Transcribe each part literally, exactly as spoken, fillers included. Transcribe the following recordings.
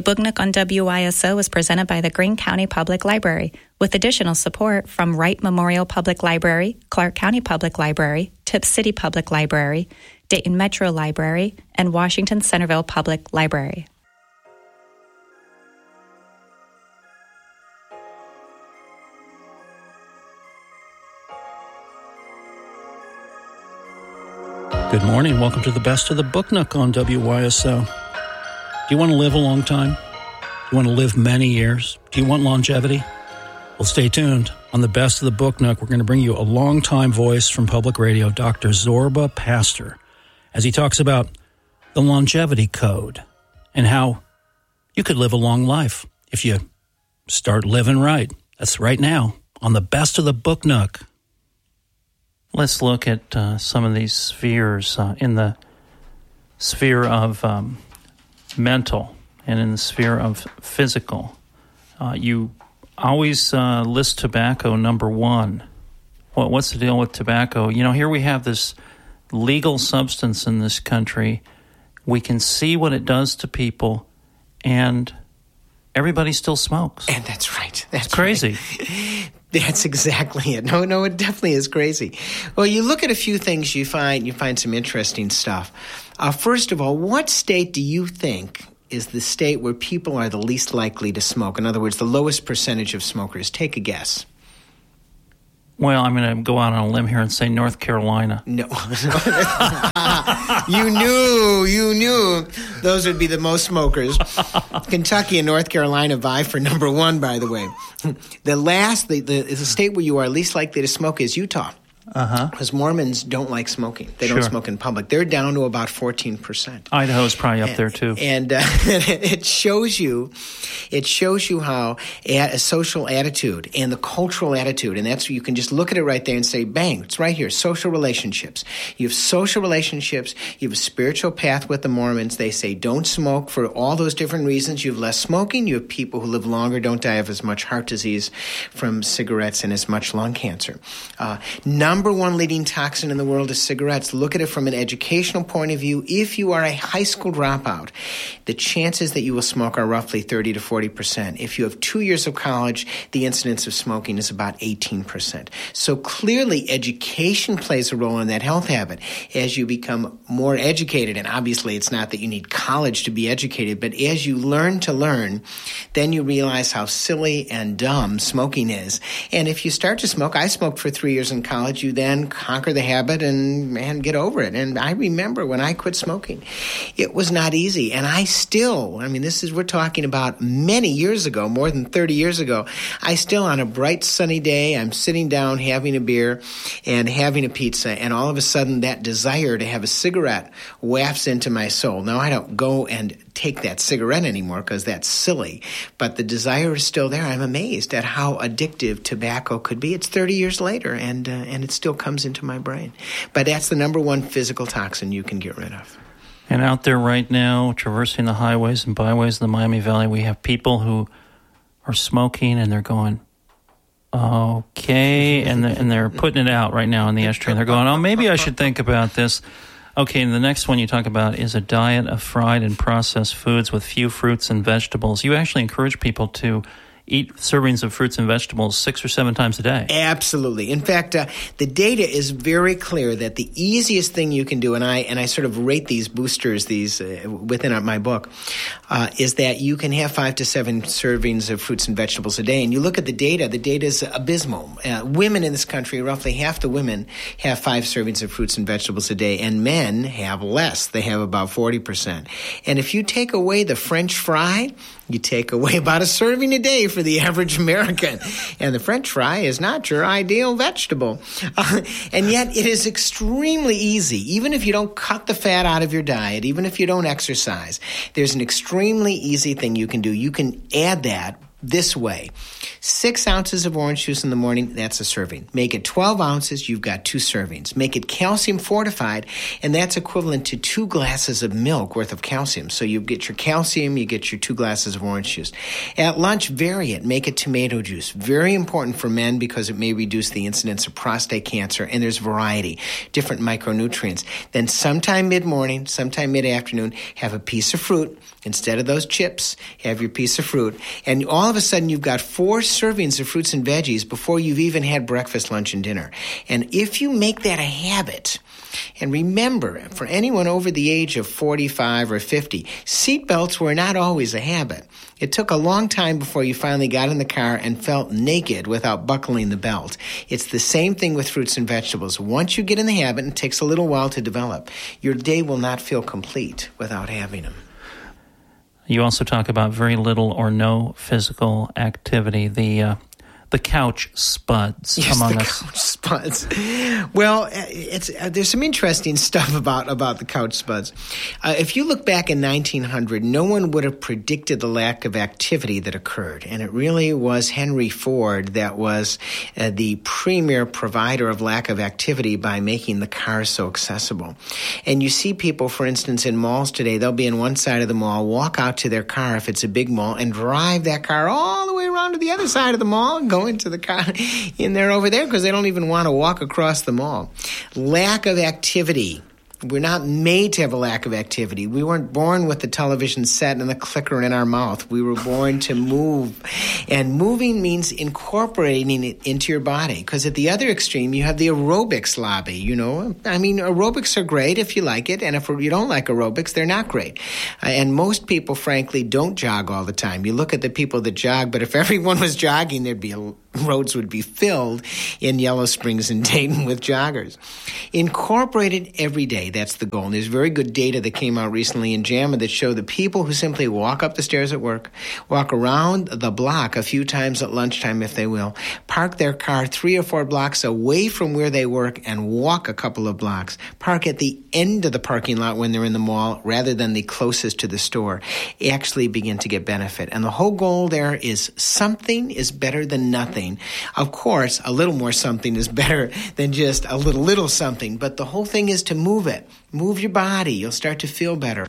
Book Nook on W Y S O is presented by the Greene County Public Library, with additional support from Wright Memorial Public Library, Clark County Public Library, Tips City Public Library, Dayton Metro Library, and Washington Centerville Public Library. Good morning. Welcome to the best of the Book Nook on W Y S O. Do you want to live a long time? Do you want to live many years? Do you want longevity? Well, stay tuned. On the best of the Book Nook, we're going to bring you a long-time voice from public radio, Doctor Zorba Pastor, as he talks about the longevity code and how you could live a long life if you start living right. That's right now on the best of the Book Nook. Let's look at uh, some of these spheres uh, in the sphere of um, mental and in the sphere of physical. Uh, you always uh, list tobacco number one. What, what's the deal with tobacco? You know, here we have this legal substance in this country. We can see what it does to people, and everybody still smokes. And that's right. That's it's crazy. Right. That's exactly it. No, no, it definitely is crazy. Well, you look at a few things, you find you find some interesting stuff. Uh, first of all, what state do you think is the state where people are the least likely to smoke? In other words, the lowest percentage of smokers. Take a guess. Well, I'm going to go out on a limb here and say North Carolina. No. You knew, you knew those would be the most smokers. Kentucky and North Carolina vie for number one, by the way. The last, the, the, the state where you are least likely to smoke is Utah. Uh-huh. Because Mormons don't like smoking. They Sure. don't smoke in public. They're down to about fourteen percent. Idaho's probably up and, there too. And uh, it shows you, it shows you how a, a social attitude and the cultural attitude, and that's, you can just look at it right there and say, bang, it's right here, social relationships. You have social relationships. You have a spiritual path with the Mormons. They say don't smoke for all those different reasons. You have less smoking. You have people who live longer, don't die of as much heart disease from cigarettes and as much lung cancer. Uh, number Number one leading toxin in the world is cigarettes. Look at it from an educational point of view. If you are a high school dropout, the chances that you will smoke are roughly thirty to forty percent. If you have two years of college, the incidence of smoking is about eighteen percent. So clearly education plays a role in that health habit. As you become more educated, and obviously it's not that you need college to be educated, but as you learn to learn, then you realize how silly and dumb smoking is. And if you start to smoke, I smoked for three years in college, you then conquer the habit and, and get over it. And I remember when I quit smoking, it was not easy. And I still, I mean, this is, we're talking about many years ago, more than thirty years ago, I still, on a bright sunny day, I'm sitting down having a beer and having a pizza, and all of a sudden that desire to have a cigarette wafts into my soul. Now, I don't go and take that cigarette anymore because that's silly, but the desire is still there. I'm amazed at how addictive tobacco could be. It's thirty years later, and uh, and it still comes into my brain. But that's the number one physical toxin you can get rid of. And out there right now, traversing the highways and byways of the Miami Valley, we have people who are smoking, and they're going, okay, and the, and they're putting it out right now in the ashtray, and they're going, oh, maybe I should think about this. Okay, and the next one you talk about is a diet of fried and processed foods with few fruits and vegetables. You actually encourage people to eat servings of fruits and vegetables six or seven times a day. Absolutely. In fact, uh, the data is very clear that the easiest thing you can do, and I and I sort of rate these boosters, these uh, within my book, uh, is that you can have five to seven servings of fruits and vegetables a day. And you look at the data, the data is abysmal. Uh, women in this country, roughly half the women have five servings of fruits and vegetables a day, and men have less. They have about forty percent. And if you take away the French fry, you take away about a serving a day for the average American. And the French fry is not your ideal vegetable. Uh, and yet it is extremely easy. Even if you don't cut the fat out of your diet, even if you don't exercise, there's an extremely easy thing you can do. You can add that this way. Six ounces of orange juice in the morning, that's a serving. Make it twelve ounces, you've got two servings. Make it calcium fortified, and that's equivalent to two glasses of milk worth of calcium. So you get your calcium, you get your two glasses of orange juice. At lunch, vary it. Make it tomato juice. Very important for men because it may reduce the incidence of prostate cancer, and there's variety, different micronutrients. Then sometime mid-morning, sometime mid-afternoon, have a piece of fruit. Instead of those chips, have your piece of fruit. And all of a sudden, you've got four servings of fruits and veggies before you've even had breakfast, lunch, and dinner. And if you make that a habit, and remember, for anyone over the age of forty-five or fifty, seatbelts were not always a habit. It took a long time before you finally got in the car and felt naked without buckling the belt. It's the same thing with fruits and vegetables. Once you get in the habit, and it takes a little while to develop, your day will not feel complete without having them. You also talk about very little or no physical activity, the uh, the couch spuds yes, among the us. couch spuds. Well, it's uh, there's some interesting stuff about, about the couch spuds. Uh, if you look back in nineteen hundred, no one would have predicted the lack of activity that occurred, and it really was Henry Ford that was uh, the premier provider of lack of activity by making the car so accessible. And you see people, for instance, in malls today, they'll be in one side of the mall, walk out to their car if it's a big mall, and drive that car all the way around to the other side of the mall and go into the car in there over there because they don't even want to walk across the mall. Lack of activity. We're not made to have a lack of activity. We weren't born with the television set and the clicker in our mouth. We were born to move. And moving means incorporating it into your body. Because at the other extreme, you have the aerobics lobby, you know. I mean, aerobics are great if you like it. And if you don't like aerobics, they're not great. Uh, and most people, frankly, don't jog all the time. You look at the people that jog, but if everyone was jogging, there'd be a roads would be filled in Yellow Springs and Dayton with joggers. Incorporate it every day. That's the goal. And there's very good data that came out recently in JAMA that show the people who simply walk up the stairs at work, walk around the block a few times at lunchtime if they will, park their car three or four blocks away from where they work and walk a couple of blocks, park at the end of the parking lot when they're in the mall rather than the closest to the store, actually begin to get benefit. And the whole goal there is something is better than nothing. Of course, a little more something is better than just a little, little something, but the whole thing is to move it. Move your body. You'll start to feel better.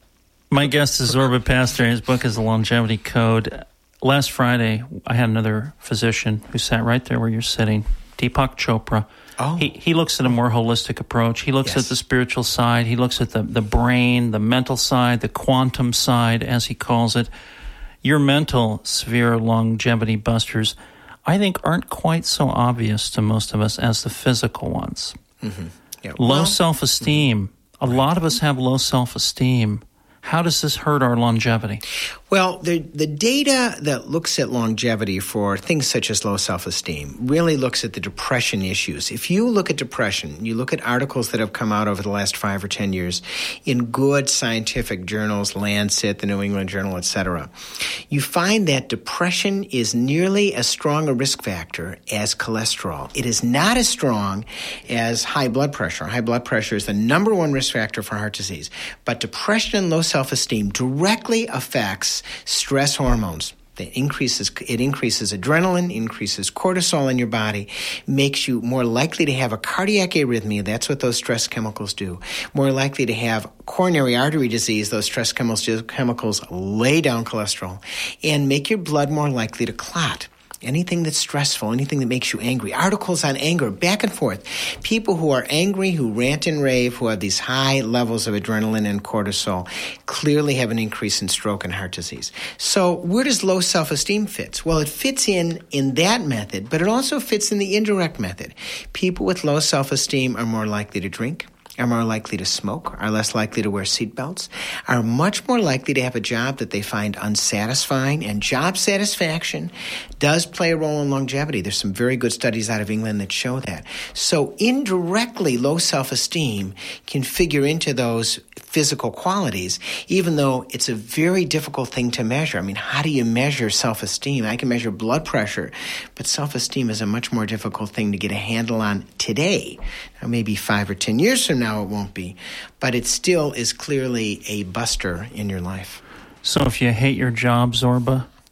My guest is Zorba Pastor. His book is The Longevity Code. Last Friday, I had another physician who sat right there where you're sitting, Deepak Chopra. Oh. He he looks at a more holistic approach. He looks Yes. at the spiritual side. He looks at the, the brain, the mental side, the quantum side, as he calls it. Your mental sphere longevity busters, I think, aren't quite so obvious to most of us as the physical ones. Mm-hmm. Yeah. Low Well, self-esteem. A lot of us have low self-esteem. How does this hurt our longevity? Well, the the data that looks at longevity for things such as low self-esteem really looks at the depression issues. If you look at depression, you look at articles that have come out over the last five or ten years in good scientific journals, Lancet, the New England Journal, et cetera, you find that depression is nearly as strong a risk factor as cholesterol. It is not as strong as high blood pressure. High blood pressure is the number one risk factor for heart disease. But depression and low self-esteem directly affects stress hormones. It increases, it increases adrenaline, increases cortisol in your body, makes you more likely to have a cardiac arrhythmia. That's what those stress chemicals do. More likely to have coronary artery disease. Those stress chemicals, chemicals lay down cholesterol and make your blood more likely to clot. Anything that's stressful, anything that makes you angry. Articles on anger, back and forth. People who are angry, who rant and rave, who have these high levels of adrenaline and cortisol, clearly have an increase in stroke and heart disease. So where does low self-esteem fit? Well, it fits in in that method, but it also fits in the indirect method. People with low self-esteem are more likely to drink, are more likely to smoke, are less likely to wear seatbelts, are much more likely to have a job that they find unsatisfying, and job satisfaction does play a role in longevity. There's some very good studies out of England that show that. So indirectly, low self-esteem can figure into those physical qualities, even though it's a very difficult thing to measure. I mean, how do you measure self-esteem? I can measure blood pressure, but self-esteem is a much more difficult thing to get a handle on today. Now, maybe five or ten years from now it won't be, but it still is clearly a buster in your life. So if you hate your job, Zorba,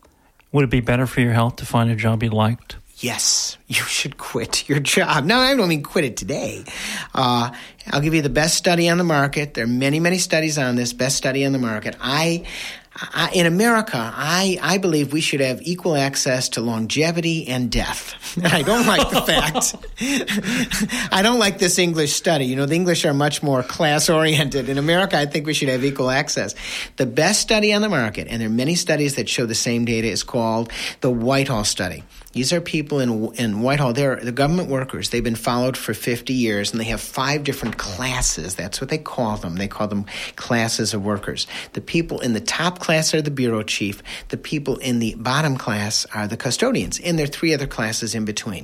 Would it be better for your health to find a job you liked? Yes, you should quit your job. Now, I don't mean quit it today. Uh, I'll give you the best study on the market. There are many, many studies on this, best study on the market. I, I in America, I, I believe we should have equal access to longevity and death. And I don't like the fact, I don't like this English study. You know, the English are much more class-oriented. In America, I think we should have equal access. The best study on the market, and there are many studies that show the same data, is called the Whitehall study. These are people in in Whitehall. They're the government workers. They've been followed for fifty years, and they have five different classes. That's what they call them. They call them classes of workers. The people in the top class are the bureau chief. The people in the bottom class are the custodians, and there are three other classes in between.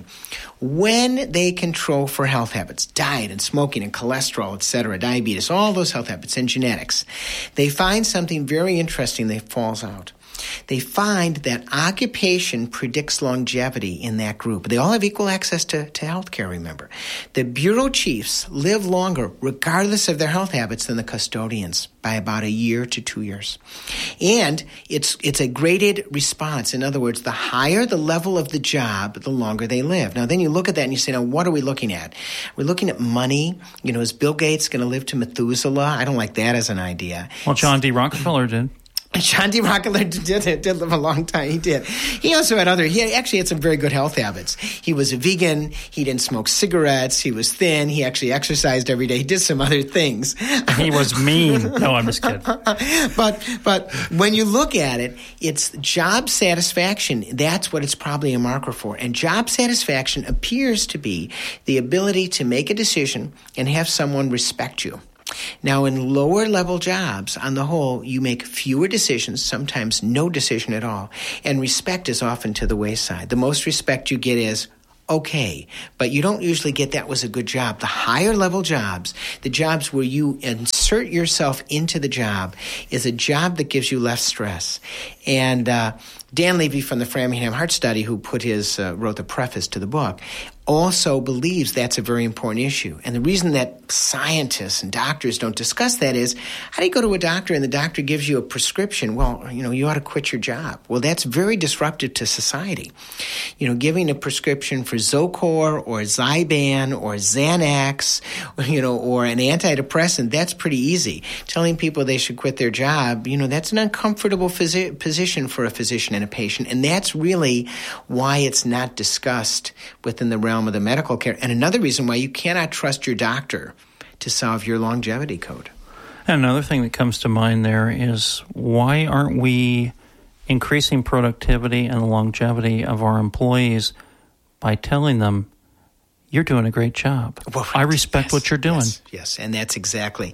When they control for health habits, diet and smoking and cholesterol, et cetera, diabetes, all those health habits and genetics, they find something very interesting that falls out. They find that occupation predicts longevity in that group. They all have equal access to, to health care, remember. The bureau chiefs live longer, regardless of their health habits, than the custodians by about a year to two years. And it's it's a graded response. In other words, the higher the level of the job, the longer they live. Now, then you look at that and you say, now, what are we looking at? We're looking at money. You know, is Bill Gates going to live to Methuselah? I don't like that as an idea. Well, John D. Rockefeller did. John D. Rockefeller did it, did live a long time. He did. He also had other, he actually had some very good health habits. He was a vegan. He didn't smoke cigarettes. He was thin. He actually exercised every day. He did some other things. He was mean. No, I'm just kidding. But, but when you look at it, it's job satisfaction. That's what it's probably a marker for. And job satisfaction appears to be the ability to make a decision and have someone respect you. Now, in lower-level jobs, on the whole, you make fewer decisions, sometimes no decision at all, and respect is often to the wayside. The most respect you get is, okay, but you don't usually get that was a good job. The higher-level jobs, the jobs where you insert yourself into the job, is a job that gives you less stress. And uh, Dan Levy from the Framingham Heart Study, who put his uh, wrote the preface to the book, also believes that's a very important issue. And the reason that scientists and doctors don't discuss that is, how do you go to a doctor and the doctor gives you a prescription? Well, you know, you ought to quit your job. Well, that's very disruptive to society. You know, giving a prescription for Zocor or Zyban or Xanax, you know, or an antidepressant, that's pretty easy. Telling people they should quit their job, you know, that's an uncomfortable phys- position for a physician and a patient. And that's really why it's not discussed within the realm of the medical care, and another reason why you cannot trust your doctor to solve your longevity code. And another thing that comes to mind there is, why aren't we increasing productivity and the longevity of our employees by telling them, you're doing a great job. Well, right. I respect yes, what you're doing. Yes, yes, and that's exactly.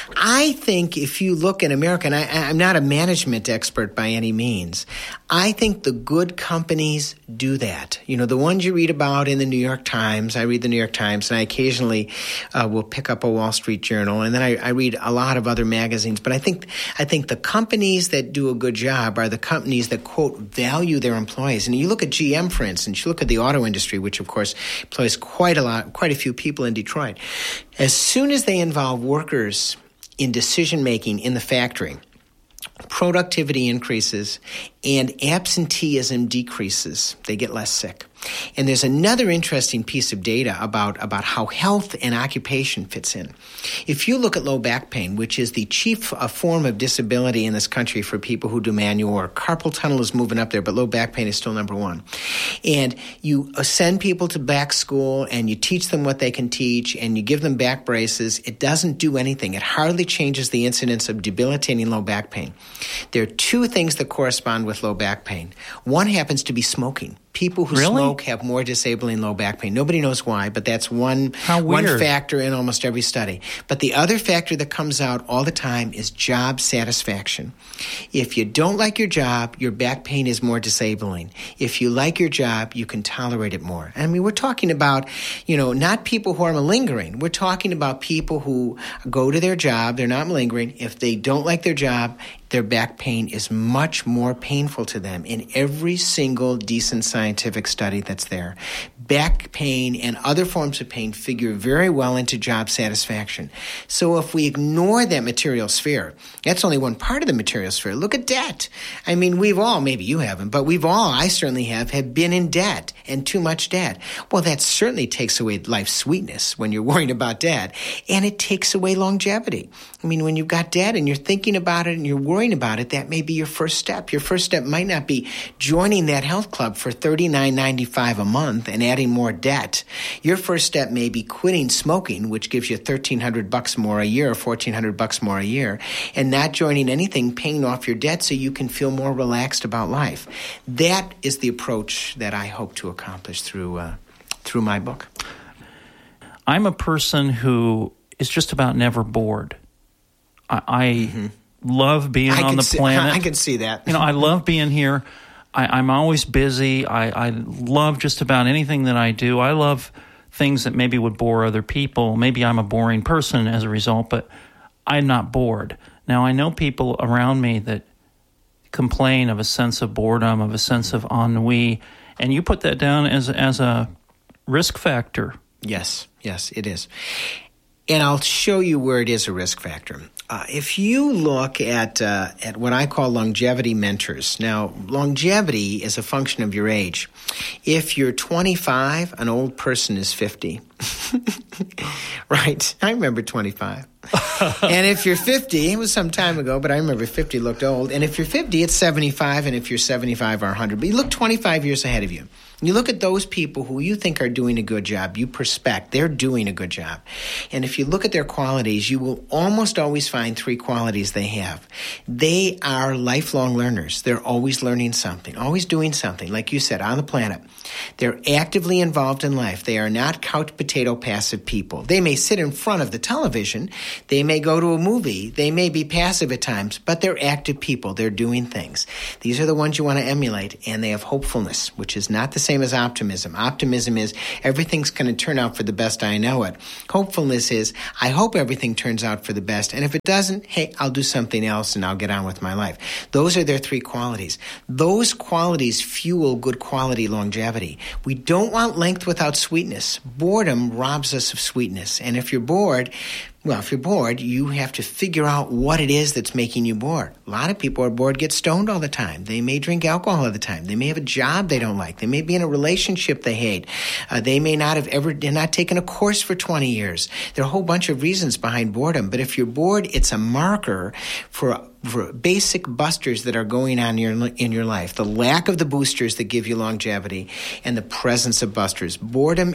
I think if you look at America, and I, I'm not a management expert by any means, I think the good companies do that. You know, the ones you read about in the New York Times, I read the New York Times, and I occasionally uh, will pick up a Wall Street Journal, and then I, I read a lot of other magazines. But I think I think the companies that do a good job are the companies that, quote, value their employees. And you look at G M, for instance, you look at the auto industry, which, of course, employs quite a lot, quite a few people in Detroit. As soon as they involve workers in decision-making in the factory, productivity increases and absenteeism decreases. They get less sick. And there's another interesting piece of data about, about how health and occupation fits in. If you look at low back pain, which is the chief uh, form of disability in this country for people who do manual work, carpal tunnel is moving up there, but low back pain is still number one. And you send people to back school and you teach them what they can teach and you give them back braces. It doesn't do anything. It hardly changes the incidence of debilitating low back pain. There are two things that correspond with low back pain. One happens to be smoking. People who really? smoke have more disabling low back pain. Nobody knows why, but that's one, How one weird. factor in almost every study. But the other factor that comes out all the time is job satisfaction. If you don't like your job, your back pain is more disabling. If you like your job, you can tolerate it more. I mean, we're talking about, you know, not people who are malingering. We're talking about people who go to their job, they're not malingering. If they don't like their job their back pain is much more painful to them in every single decent scientific study that's there. Back pain and other forms of pain figure very well into job satisfaction. So if we ignore that material sphere, that's only one part of the material sphere. Look at debt. I mean, we've all, maybe you haven't, but we've all, I certainly have, have been in debt and too much debt. Well, that certainly takes away life's sweetness when you're worrying about debt, and it takes away longevity. I mean, when you've got debt and you're thinking about it and you're worrying about it, that may be your first step. Your first step might not be joining that health club for thirty-nine ninety-five a month and adding more debt. Your first step may be quitting smoking, which gives you thirteen hundred bucks more a year or fourteen hundred bucks more a year, and not joining anything, paying off your debt so you can feel more relaxed about life. That is the approach that I hope to accomplish through uh, through my book. I'm a person who is just about never bored. I, I mm-hmm. love being I on the see, planet. I can see that. You know, I love being here. I, I'm always busy. I, I love just about anything that I do. I love things that maybe would bore other people. Maybe I'm a boring person as a result, but I'm not bored. Now, I know people around me that complain of a sense of boredom, of a sense of ennui, and you put that down as as a risk factor. Yes, yes, it is. And I'll show you where it is a risk factor. Uh, if you look at uh, at what I call longevity mentors, now longevity is a function of your age. If you're twenty-five, an old person is fifty. Right? I remember twenty-five. And if you're fifty, it was some time ago, but I remember fifty looked old. And if you're fifty, it's seventy-five, and if you're seventy-five or one hundred. But you look twenty-five years ahead of you. You look at those people who you think are doing a good job, you prospect, they're doing a good job. And if you look at their qualities, you will almost always find three qualities they have. They are lifelong learners. They're always learning something, always doing something, like you said, on the planet. They're actively involved in life. They are not couch potato passive people. They may sit in front of the television. They may go to a movie. They may be passive at times, but they're active people. They're doing things. These are the ones you want to emulate, and they have hopefulness, which is not the same as optimism. Optimism is everything's going to turn out for the best, I know it. Hopefulness is I hope everything turns out for the best, and if it doesn't, hey, I'll do something else and I'll get on with my life. Those are their three qualities. Those qualities fuel good quality longevity. We don't want length without sweetness. Boredom robs us of sweetness, and if you're bored, well, if you're bored, you have to figure out what it is that's making you bored. A lot of people are bored, get stoned all the time. They may drink alcohol all the time. They may have a job they don't like. They may be in a relationship they hate. Uh, they may not have ever not taken a course for twenty years. There are a whole bunch of reasons behind boredom. But if you're bored, it's a marker for for basic busters that are going on in your, in your life. The lack of the boosters that give you longevity and the presence of busters. Boredom